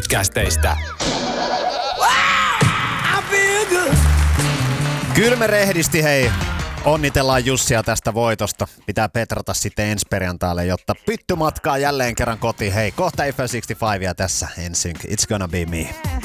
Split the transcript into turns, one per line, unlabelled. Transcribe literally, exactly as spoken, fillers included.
podcasteista.
Kyllä me rehdisti, hei. Onnitellaan Jussia tästä voitosta. Pitää petrata sitten ensi perjantaille, jotta pytty matkaa jälleen kerran kotiin. Hei, kohta Eiffel kuusikymmentäviisi tässä. N Sync, It's Gonna Be Me.